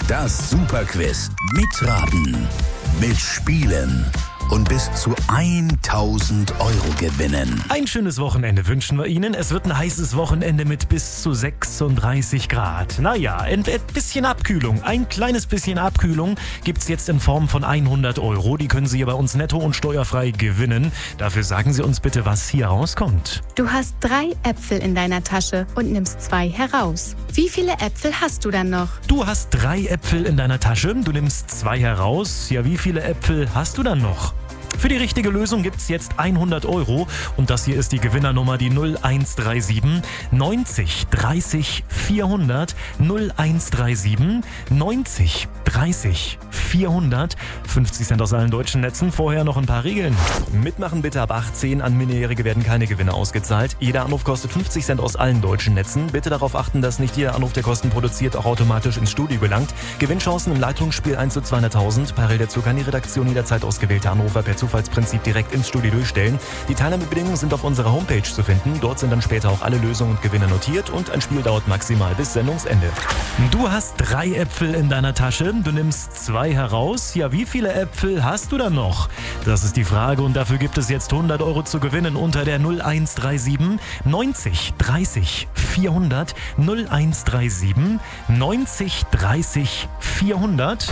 Das Superquiz. Mitraten, mitspielen und bis zu 1.000 Euro gewinnen. Ein schönes Wochenende wünschen wir Ihnen. Es wird ein heißes Wochenende mit bis zu 36 Grad. Naja, ein bisschen Abkühlung. Ein kleines bisschen Abkühlung gibt's jetzt in Form von 100 Euro. Die können Sie hier bei uns netto und steuerfrei gewinnen. Dafür sagen Sie uns bitte, was hier rauskommt. Du hast 3 Äpfel in deiner Tasche und nimmst 2 heraus. Wie viele Äpfel hast du dann noch? Du hast 3 Äpfel in deiner Tasche. Du nimmst 2 heraus. Ja, wie viele Äpfel hast du dann noch? Für die richtige Lösung gibt's jetzt 100 Euro und das hier ist die Gewinnernummer, die 0137 90 30 400 0137 90 30 400. 50 Cent aus allen deutschen Netzen. Vorher noch ein paar Regeln. Mitmachen bitte ab 18. An Minderjährige werden keine Gewinne ausgezahlt. Jeder Anruf kostet 50 Cent aus allen deutschen Netzen. Bitte darauf achten, dass nicht jeder Anruf, der Kosten produziert, auch automatisch ins Studio gelangt. Gewinnchancen im Leitungsspiel 1 zu 200.000. Parallel dazu kann die Redaktion jederzeit ausgewählte Anrufer per Zufallsprinzip direkt ins Studio durchstellen. Die Teilnahmebedingungen sind auf unserer Homepage zu finden. Dort sind dann später auch alle Lösungen und Gewinne notiert und ein Spiel dauert maximal bis Sendungsende. Du hast 3 Äpfel in deiner Tasche. Du nimmst 2 heraus. Ja, wie viele Äpfel hast du dann noch? Das ist die Frage und dafür gibt es jetzt 100 Euro zu gewinnen unter der 0137 90 30 400 0137 90 30 400.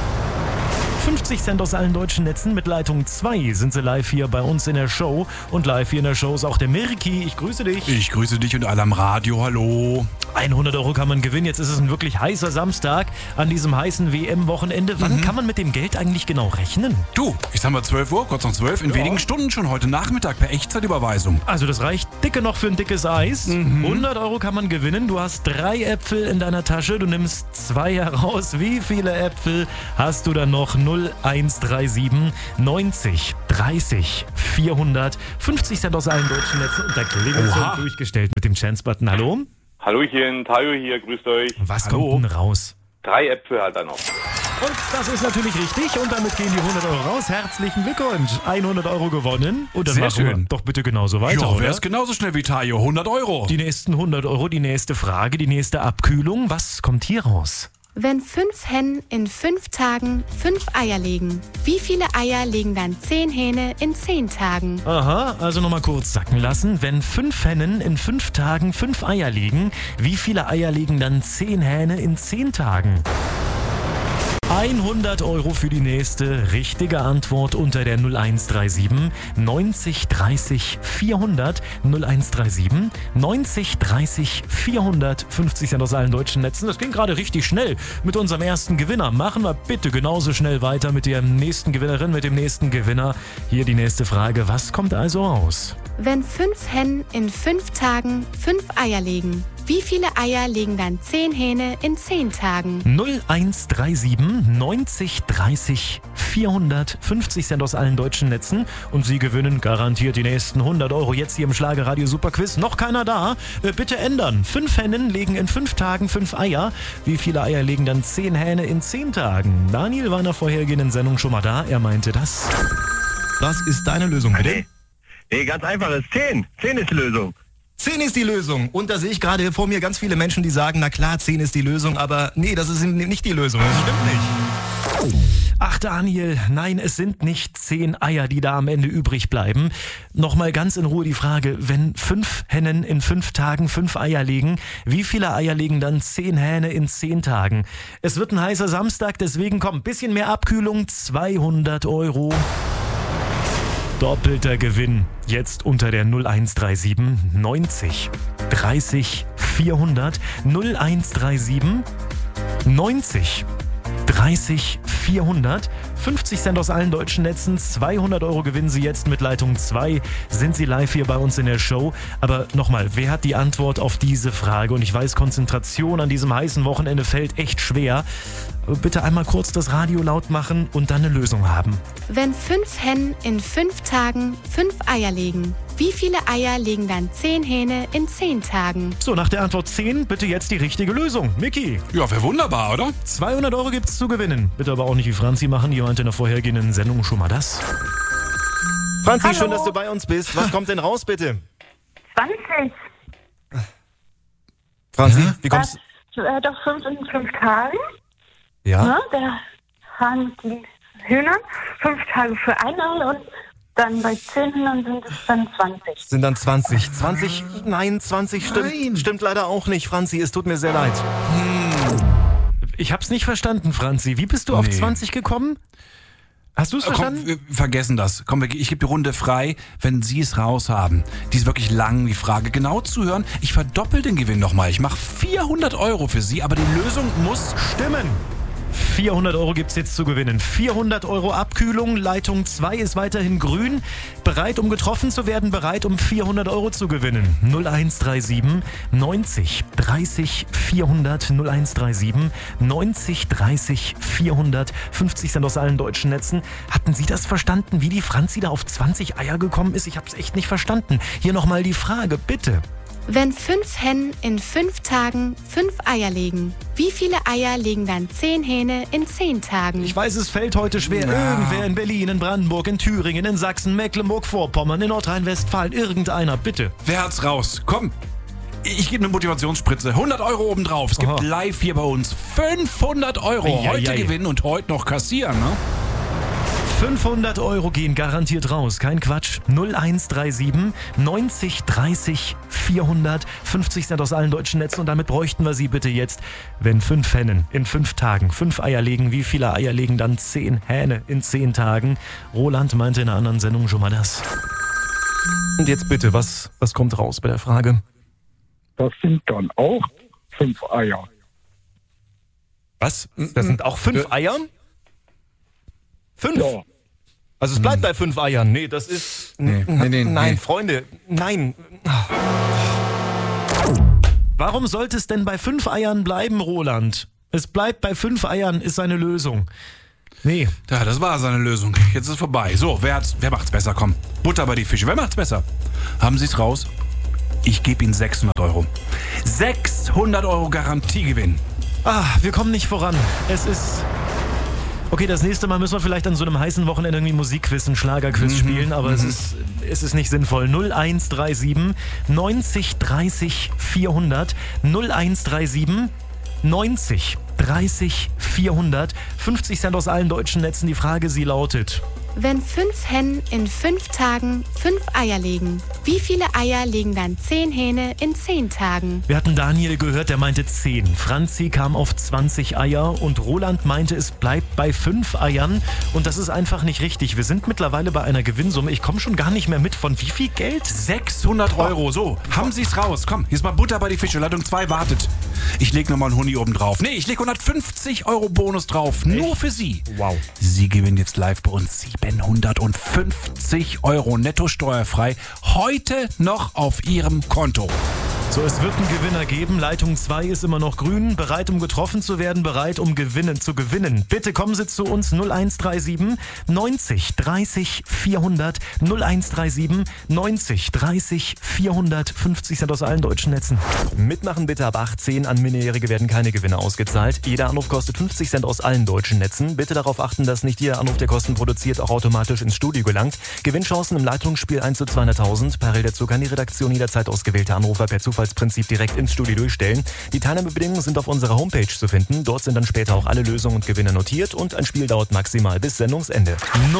50 Cent aus allen deutschen Netzen. Mit Leitung 2 sind sie live hier bei uns in der Show. Und live hier in der Show ist auch der Mirki. Ich grüße dich. Ich grüße dich und alle am Radio. Hallo. 100 Euro kann man gewinnen. Jetzt ist es ein wirklich heißer Samstag an diesem heißen WM-Wochenende. Wann kann man mit dem Geld eigentlich genau rechnen? Du, ich sag mal 12 Uhr, kurz nach 12, in wenigen Stunden schon heute Nachmittag per Echtzeitüberweisung. Also das reicht dicke noch für ein dickes Eis. 100 Euro kann man gewinnen. Du hast 3 Äpfel in deiner Tasche. Du nimmst 2 heraus. Wie viele Äpfel hast du dann noch? 0137 90 30 400. 50 Cent aus allen deutschen Netzen. Und der Klingelton durchgestellt mit dem Chance-Button. Hallo? Hallöchen, Tayo hier, grüßt euch. Was kommt denn raus? 3 Äpfel halt dann noch. Und das ist natürlich richtig. Und damit gehen die 100 Euro raus. Herzlichen Glückwunsch. 100 Euro gewonnen. Und dann Sehr machen wir schön. doch bitte genauso weiter, Ja, oder? wär's genauso schnell wie Tayo. 100 Euro. Die nächsten 100 Euro, die nächste Frage, die nächste Abkühlung. Was kommt hier raus? Wenn 5 Hennen in 5 Tagen 5 Eier legen, wie viele Eier legen dann 10 Hähne in 10 Tagen? Aha, also nochmal kurz sacken lassen. Wenn 5 Hennen in 5 Tagen 5 Eier legen, wie viele Eier legen dann 10 Hähne in 10 Tagen? 100 Euro für die nächste richtige Antwort unter der 0137 90 30 400 0137 90 30 400. 50 Cent aus allen deutschen Netzen. Das ging gerade richtig schnell mit unserem ersten Gewinner. Machen wir bitte genauso schnell weiter mit der nächsten Gewinnerin, mit dem nächsten Gewinner. Hier die nächste Frage. Was kommt also raus? Wenn 5 Hennen in 5 Tagen 5 Eier legen, wie viele Eier legen dann 10 Hähne in 10 Tagen? 0137 90 30 400. 50 Cent aus allen deutschen Netzen. Und Sie gewinnen garantiert die nächsten 100 Euro jetzt hier im Schlagerradio Superquiz. Noch keiner da? Bitte ändern. 5 Hennen legen in 5 Tagen 5 Eier. Wie viele Eier legen dann 10 Hähne in 10 Tagen? Daniel war in der vorhergehenden Sendung schon mal da. Er meinte das. Was ist deine Lösung, bitte? Nee, ganz einfach, ist 10. 10 ist die Lösung. 10 ist die Lösung. Und da sehe ich gerade vor mir ganz viele Menschen, die sagen, na klar, 10 ist die Lösung, aber nee, das ist nicht die Lösung. Das stimmt nicht. Ach Daniel, nein, es sind nicht 10 Eier, die da am Ende übrig bleiben. Nochmal ganz in Ruhe die Frage, wenn 5 Hennen in 5 Tagen 5 Eier legen, wie viele Eier legen dann 10 Hähne in 10 Tagen? Es wird ein heißer Samstag, deswegen komm, ein bisschen mehr Abkühlung, 200 Euro. Doppelter Gewinn. Jetzt unter der 0137 90 30 400 0137 90 30 400. 50 Cent aus allen deutschen Netzen. 200 Euro gewinnen Sie jetzt mit Leitung 2. Sind Sie live hier bei uns in der Show. Aber nochmal, wer hat die Antwort auf diese Frage? Und ich weiß, Konzentration an diesem heißen Wochenende fällt echt schwer. Bitte einmal kurz das Radio laut machen und dann eine Lösung haben. Wenn 5 Hennen in 5 Tagen 5 Eier legen, wie viele Eier legen dann 10 Hähne in 10 Tagen? So, nach der Antwort 10 bitte jetzt die richtige Lösung. Miki. Ja, wäre wunderbar, oder? 200 Euro gibt's zu gewinnen. Bitte aber auch nicht wie Franzi machen, die meinte in der vorhergehenden Sendung schon mal das. Franzi, Hallo. schön, dass du bei uns bist. Was kommt denn raus, bitte? 20. Franzi, wie kommst du? Doch 5 in 5 Tagen. Ja? Ne? Der Hahn mit den Hühnern, 5 Tage für ein Ei und dann bei 10 Hühnern sind es dann 20. Sind dann 20. 20? Nein, 20 stimmt. Stimmt leider auch nicht, Franzi. Es tut mir sehr leid. Ich hab's nicht verstanden, Franzi. Wie bist du auf 20 gekommen? Hast du es verstanden? Komm, wir vergessen das. Komm, ich gebe die Runde frei, wenn Sie es raus haben. Die ist wirklich lang, die Frage. Genau zuhören. Ich verdoppel den Gewinn nochmal. Ich mache 400 € für Sie, aber die Lösung muss stimmen. 400 € gibt's jetzt zu gewinnen. 400 € Abkühlung. Leitung 2 ist weiterhin grün. Bereit, um getroffen zu werden. Bereit, um 400 € zu gewinnen. 0137 90 30 400. 0137 90 30 400. 50 Cent aus allen deutschen Netzen. Hatten Sie das verstanden, wie die Franzi da auf 20 Eier gekommen ist? Ich hab's echt nicht verstanden. Hier nochmal die Frage, bitte. Wenn 5 Hennen in 5 Tagen 5 Eier legen, wie viele Eier legen dann 10 Hähne in 10 Tagen? Ich weiß, es fällt heute schwer. Irgendwer in Berlin, in Brandenburg, in Thüringen, in Sachsen, Mecklenburg-Vorpommern, in Nordrhein-Westfalen. Irgendeiner, bitte. Wer hat's raus? Komm. Ich gebe eine Motivationsspritze. 100 € obendrauf. Es gibt live hier bei uns 500 €. Heute gewinnen und heute noch kassieren, ne? 500 € gehen garantiert raus. Kein Quatsch. 0137 90 30 400. 50 Cent aus allen deutschen Netzen. Und damit bräuchten wir Sie bitte jetzt, wenn 5 Hennen in 5 Tagen 5 Eier legen. Wie viele Eier legen dann 10 Hähne in 10 Tagen? Roland meinte in einer anderen Sendung schon mal das. Und jetzt bitte, was kommt raus bei der Frage? Das sind dann auch 5 Eier. Was? Das sind auch 5 Eier? 5? Ja. Also es bleibt bei 5 Eiern. Nee, das ist... Nein, Freunde, nein. Warum sollte es denn bei 5 Eiern bleiben, Roland? Es bleibt bei 5 Eiern, ist seine Lösung. Nee. Ja, das war seine Lösung. Jetzt ist es vorbei. So, wer macht's besser? Komm, Butter bei die Fische. Wer macht's besser? Haben Sie es raus? Ich gebe Ihnen 600 €. 600 € Garantiegewinn. Wir kommen nicht voran. Es ist... Okay, das nächste Mal müssen wir vielleicht an so einem heißen Wochenende irgendwie Musikquiz, ein Schlagerquiz spielen, aber es ist nicht sinnvoll. 0137 90 30 400. 0137 90 30 400. 50 Cent aus allen deutschen Netzen. Die Frage, sie lautet... Wenn 5 Hennen in 5 Tagen 5 Eier legen, wie viele Eier legen dann 10 Hähne in 10 Tagen? Wir hatten Daniel gehört, der meinte 10. Franzi kam auf 20 Eier und Roland meinte, es bleibt bei 5 Eiern. Und das ist einfach nicht richtig. Wir sind mittlerweile bei einer Gewinnsumme. Ich komme schon gar nicht mehr mit. Von wie viel Geld? 600 €. So, haben Sie es raus. Komm, hier ist mal Butter bei die Fische. Leitung 2 wartet. Ich lege nochmal einen Huni oben drauf. Nee, ich lege 150 € Bonus drauf. Nur für Sie. Wow. Sie gewinnen jetzt live bei uns 750 € netto steuerfrei. Heute noch auf Ihrem Konto. So, es wird einen Gewinner geben. Leitung 2 ist immer noch grün. Bereit, um getroffen zu werden. Bereit, um zu gewinnen. Bitte kommen Sie zu uns. 0137 90 30 400. 0137 90 30 400. 50 Cent aus allen deutschen Netzen. Mitmachen bitte ab 18. An Minderjährige werden keine Gewinne ausgezahlt. Jeder Anruf kostet 50 Cent aus allen deutschen Netzen. Bitte darauf achten, dass nicht jeder Anruf, der Kosten produziert, auch automatisch ins Studio gelangt. Gewinnchancen im Leitungsspiel 1 zu 200.000. Parallel dazu kann die Redaktion jederzeit ausgewählte Anrufer per Zufallsprinzip direkt ins Studio durchstellen. Die Teilnahmebedingungen sind auf unserer Homepage zu finden. Dort sind dann später auch alle Lösungen und Gewinne notiert und ein Spiel dauert maximal bis Sendungsende.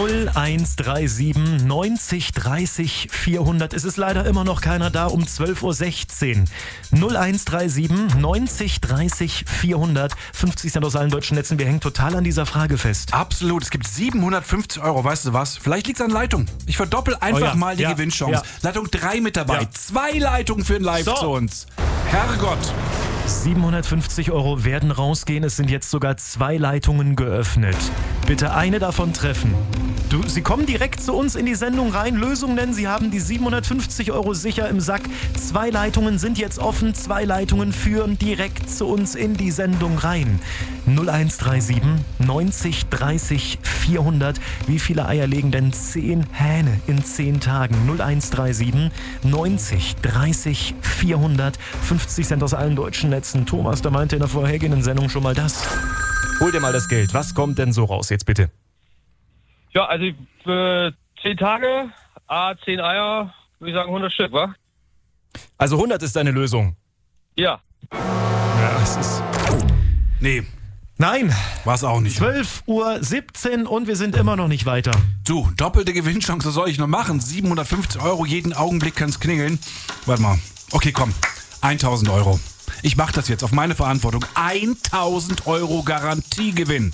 0137 90 30 400. Es ist leider immer noch keiner da um 12:16 Uhr. 0137 90 30 400. 50 Cent aus allen deutschen Netzen. Wir hängen total an dieser Frage fest. Absolut. Es gibt 750 €. Weißt du was? Vielleicht liegt es an Leitung. Ich verdoppel einfach mal die Gewinnchance. Ja. Leitung 3 mit dabei. 2 Leitungen für ein Live zu uns. Herrgott. 750 € werden rausgehen. Es sind jetzt sogar 2 Leitungen geöffnet. Bitte eine davon treffen. Sie kommen direkt zu uns in die Sendung rein, Lösung nennen. Sie haben die 750 € sicher im Sack. 2 Leitungen sind jetzt offen. 2 Leitungen führen direkt zu uns in die Sendung rein. 0137 90 30 400. Wie viele Eier legen denn 10 Hähne in 10 Tagen? 0137 90 30 400. 50 Cent aus allen deutschen Netzen. Thomas, der meinte in der vorhergehenden Sendung schon mal das. Hol dir mal das Geld. Was kommt denn so raus jetzt bitte? Ja, also für 10 Tage, 10 Eier, würde ich sagen 100 Stück, wa? Also 100 ist deine Lösung? Ja. Ja, es ist... Nee. Nein. War es auch nicht. 12:17 Uhr und wir sind immer noch nicht weiter. Du, doppelte Gewinnchance soll ich noch machen. 750 Euro, jeden Augenblick kann's klingeln. Warte mal. Okay, komm. 1.000 Euro. Ich mach das jetzt auf meine Verantwortung. 1.000 Euro Garantiegewinn.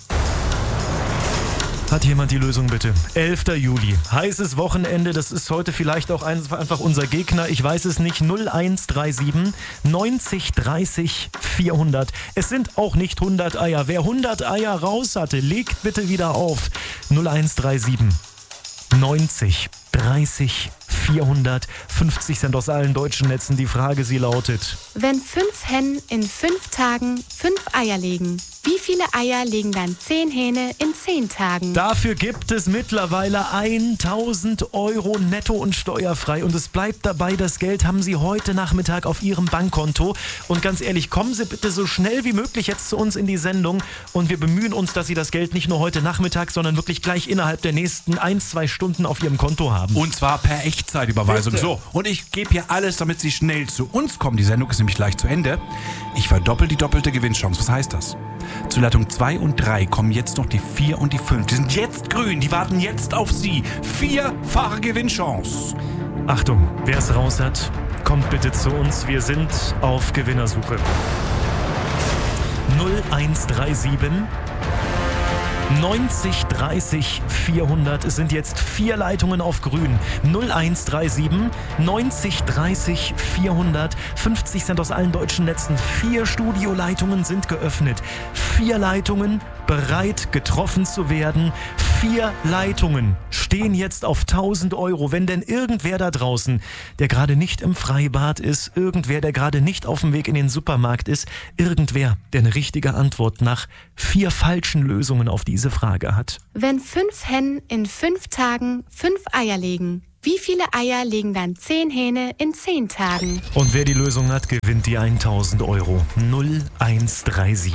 Hat jemand die Lösung bitte? 11. Juli. Heißes Wochenende. Das ist heute vielleicht auch einfach unser Gegner. Ich weiß es nicht. 0137 90 30 400. Es sind auch nicht 100 Eier. Wer 100 Eier raus hatte, legt bitte wieder auf. 0137 90 30 400. 50 Cent aus allen deutschen Netzen. Die Frage, sie lautet: Wenn 5 Hennen in 5 Tagen 5 Eier legen, wie viele Eier legen dann 10 Hähne in 10 Tagen? Dafür gibt es mittlerweile 1.000 Euro netto und steuerfrei. Und es bleibt dabei, das Geld haben Sie heute Nachmittag auf Ihrem Bankkonto. Und ganz ehrlich, kommen Sie bitte so schnell wie möglich jetzt zu uns in die Sendung. Und wir bemühen uns, dass Sie das Geld nicht nur heute Nachmittag, sondern wirklich gleich innerhalb der nächsten 1-2 Stunden auf Ihrem Konto haben. Und zwar per Echtzeitüberweisung. Bitte. So, und ich gebe hier alles, damit Sie schnell zu uns kommen. Die Sendung ist nämlich gleich zu Ende. Ich verdoppel die doppelte Gewinnchance. Was heißt das? Zu Leitung 2 und 3 kommen jetzt noch die 4 und die 5. Die sind jetzt grün, die warten jetzt auf Sie. 4-fache Gewinnchance. Achtung, wer es raus hat, kommt bitte zu uns. Wir sind auf Gewinnersuche. 0137 90 30 400. Es sind jetzt 4 Leitungen auf grün. 0137 90 30 400. 50 Cent aus allen deutschen Netzen. 4 Studioleitungen sind geöffnet. 4 Leitungen bereit, getroffen zu werden. 4 Leitungen stehen jetzt auf 1.000 Euro. Wenn denn irgendwer da draußen, der gerade nicht im Freibad ist, irgendwer, der gerade nicht auf dem Weg in den Supermarkt ist, irgendwer, der eine richtige Antwort nach 4 falschen Lösungen auf diese Frage hat. Wenn 5 Hennen in 5 Tagen 5 Eier legen, wie viele Eier legen dann 10 Hähne in 10 Tagen? Und wer die Lösung hat, gewinnt die 1.000 Euro. 0137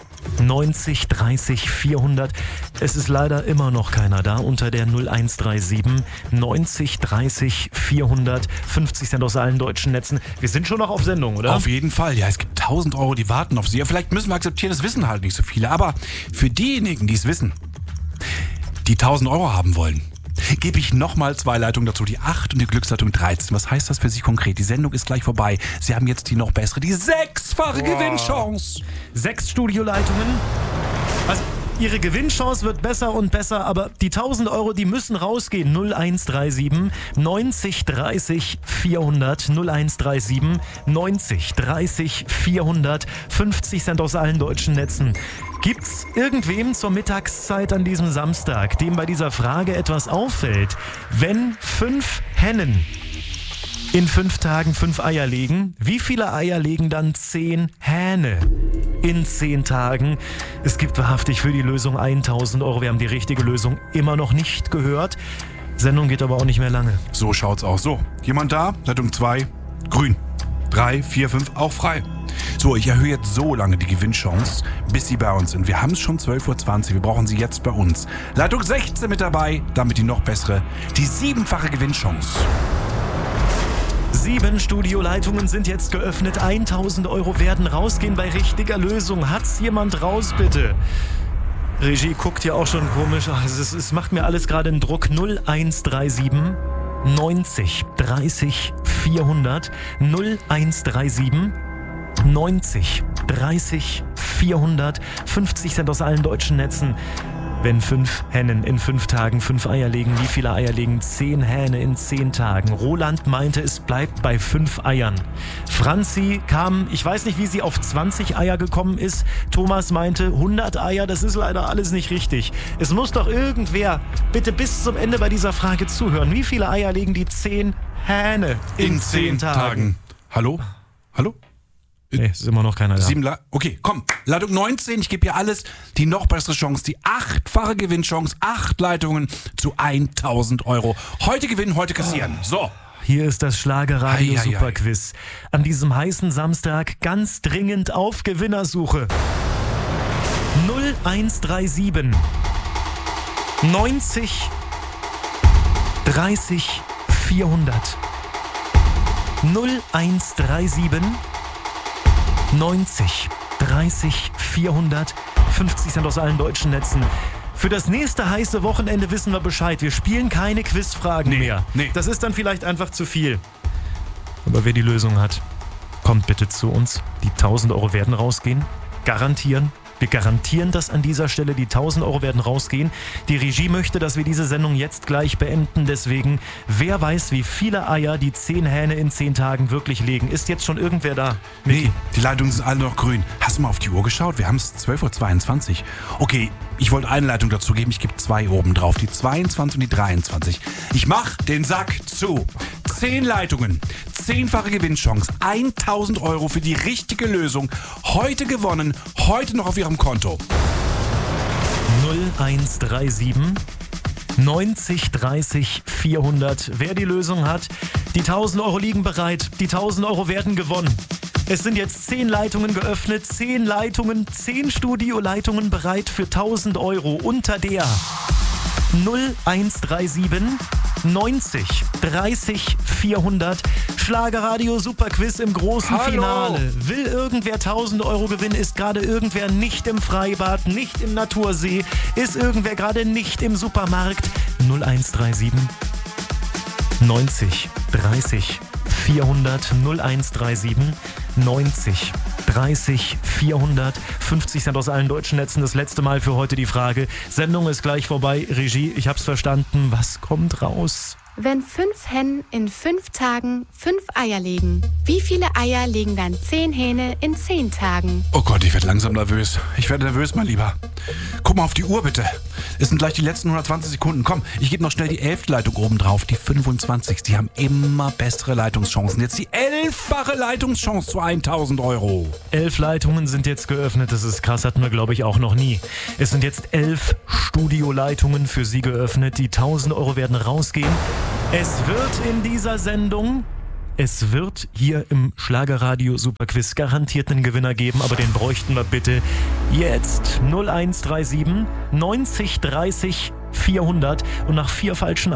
90 30 400. Es ist leider immer noch keiner da unter der 0137 90 30 400. 50 Cent aus allen deutschen Netzen. Wir sind schon noch auf Sendung, oder? Auf jeden Fall. Ja, es gibt 1.000 Euro, die warten auf Sie. Ja, vielleicht müssen wir akzeptieren, das wissen halt nicht so viele. Aber für diejenigen, die es wissen, die 1.000 Euro haben wollen, gebe ich nochmal 2 Leitungen dazu, die 8 und die Glücksleitung 13. Was heißt das für Sie konkret? Die Sendung ist gleich vorbei. Sie haben jetzt die noch bessere, die 6-fache Gewinnchance. 6 Studioleitungen. Also Ihre Gewinnchance wird besser und besser, aber die 1.000 Euro, die müssen rausgehen. 0137 90 30 400. 0137 90 30 400. 50 Cent aus allen deutschen Netzen. Gibt's irgendwem zur Mittagszeit an diesem Samstag, dem bei dieser Frage etwas auffällt? Wenn 5 Hennen in 5 Tagen 5 Eier legen, wie viele Eier legen dann 10 Hähne in 10 Tagen? Es gibt wahrhaftig für die Lösung 1.000 Euro. Wir haben die richtige Lösung immer noch nicht gehört. Sendung geht aber auch nicht mehr lange. So schaut's aus. So, jemand da? Leitung 2, grün. 3, 4, 5, auch frei. So, ich erhöhe jetzt so lange die Gewinnchance, bis Sie bei uns sind. Wir haben es schon 12.20 Uhr, wir brauchen Sie jetzt bei uns. Leitung 16 mit dabei, damit die noch bessere, die 7-fache Gewinnchance. 7 Studioleitungen sind jetzt geöffnet. 1.000 Euro werden rausgehen bei richtiger Lösung. Hat's jemand raus, bitte? Regie guckt ja auch schon komisch. Ach, es macht mir alles gerade einen Druck. 0137 90 30 400. 0137 90 30 400. 50 Cent aus allen deutschen Netzen. Wenn 5 Hennen in 5 Tagen 5 Eier legen, wie viele Eier legen 10 Hähne in 10 Tagen? Roland meinte, es bleibt bei 5 Eiern. Franzi kam, ich weiß nicht, wie sie auf 20 Eier gekommen ist. Thomas meinte, 100 Eier, das ist leider alles nicht richtig. Es muss doch irgendwer bitte bis zum Ende bei dieser Frage zuhören. Wie viele Eier legen die 10 Hähne in 10 Tagen? Hallo? Hallo? Nee, ist immer noch keiner da. Okay, komm. Leitung 19, ich gebe hier alles. Die noch bessere Chance, die 8-fache Gewinnchance. 8 Leitungen zu 1.000 Euro. Heute gewinnen, heute kassieren. So. Hier ist das Schlagerradio Superquiz. An diesem heißen Samstag ganz dringend auf Gewinnersuche. 0137 90 30 400. 0137 90 30 400. 50 Cent aus allen deutschen Netzen. Für das nächste heiße Wochenende wissen wir Bescheid. Wir spielen keine Quizfragen mehr. Nee. Das ist dann vielleicht einfach zu viel. Aber wer die Lösung hat, kommt bitte zu uns. Die 1000 Euro werden rausgehen. Garantieren. Wir garantieren das an dieser Stelle. Die 1000 Euro werden rausgehen. Die Regie möchte, dass wir diese Sendung jetzt gleich beenden. Deswegen, wer weiß, wie viele Eier die 10 Hähne in 10 Tagen wirklich legen? Ist jetzt schon irgendwer da? Nee, die Leitungen sind alle noch grün. Hast du mal auf die Uhr geschaut? Wir haben es 12:22 Uhr. Okay, ich wollte eine Leitung dazu geben. Ich gebe 2 oben drauf. Die 22 und die 23. Ich mach den Sack zu. 10 Leitungen. 10-fache Gewinnchance. 1000 Euro für die richtige Lösung. Heute gewonnen. Heute noch auf Ihrem Konto. 0137 90 30 400. Wer die Lösung hat, die 1000 Euro liegen bereit. Die 1000 Euro werden gewonnen. Es sind jetzt 10 Leitungen geöffnet. 10 Leitungen, 10 Studioleitungen bereit für 1000 Euro unter der 0137 90 30 400. Schlagerradio Superquiz im großen Finale. Will irgendwer 1000 Euro gewinnen? Ist gerade irgendwer nicht im Freibad, nicht im Natursee? Ist irgendwer gerade nicht im Supermarkt? 0137 90 30 400. 0137 90 30 400. 50 Cent aus allen deutschen Netzen. Das letzte Mal für heute die Frage. Sendung ist gleich vorbei. Regie, ich hab's verstanden. Was kommt raus? Wenn 5 Hennen in 5 Tagen 5 Eier legen, wie viele Eier legen dann 10 Hähne in 10 Tagen? Oh Gott, ich werde langsam nervös. Ich werde nervös, mein Lieber. Guck mal auf die Uhr, bitte. Es sind gleich die letzten 120 Sekunden. Komm, ich gebe noch schnell die 11. Leitung oben drauf. Die 25. Die haben immer bessere Leitungschancen. Jetzt die 11-fache Leitungschance zu 1000 Euro. 11 Leitungen sind jetzt geöffnet. Das ist krass, hatten wir, glaube ich, auch noch nie. Es sind jetzt 11 Studioleitungen für Sie geöffnet. Die 1000 Euro werden rausgehen. Es wird in dieser Sendung, es wird hier im Schlagerradio Superquiz garantiert einen Gewinner geben, aber den bräuchten wir bitte jetzt. 0137 90 30 400 und nach 4 falschen